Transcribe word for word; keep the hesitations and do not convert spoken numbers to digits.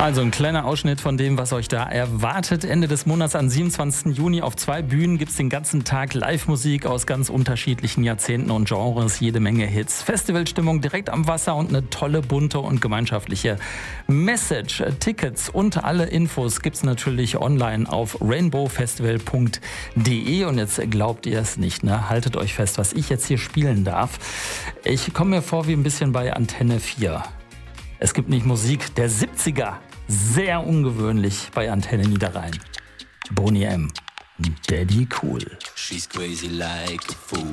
Also ein kleiner Ausschnitt von dem, was euch da erwartet. Ende des Monats am siebenundzwanzigsten Juni auf zwei Bühnen gibt es den ganzen Tag Live-Musik aus ganz unterschiedlichen Jahrzehnten und Genres, jede Menge Hits. Festivalstimmung direkt am Wasser und eine tolle, bunte und gemeinschaftliche Message. Tickets und alle Infos gibt es natürlich online auf rainbow festival punkt de. Und jetzt glaubt ihr es nicht, ne? Haltet euch fest, was ich jetzt hier spielen darf. Ich komme mir vor wie ein bisschen bei Antenne vier. Es gibt nicht Musik der siebziger. Sehr ungewöhnlich bei Antenne Niederrhein. Boney M. Daddy Cool. She's crazy like a fool.